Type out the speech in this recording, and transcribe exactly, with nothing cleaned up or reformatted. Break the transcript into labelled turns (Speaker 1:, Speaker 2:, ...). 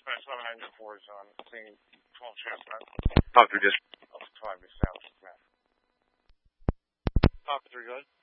Speaker 1: Dispatch eleven ninety four is on scene twelve Chestnut.
Speaker 2: Talk to just.
Speaker 1: Of five South. Talk to you, guys.